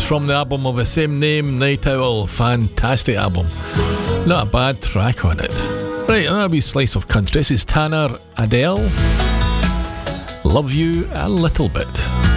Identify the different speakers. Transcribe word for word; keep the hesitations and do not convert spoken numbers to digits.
Speaker 1: from the album of the same name, Night Owl. Fantastic album. Not a bad track on it. Right, another wee slice of country. This is Tanner Adele. Love You a Little Bit.